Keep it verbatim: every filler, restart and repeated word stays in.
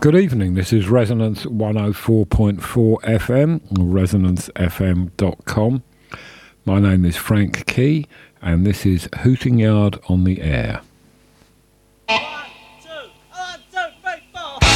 Good evening, this is Resonance one oh four point four F M, resonance f m dot com. My name is Frank Key, and this is Hooting Yard on the Air.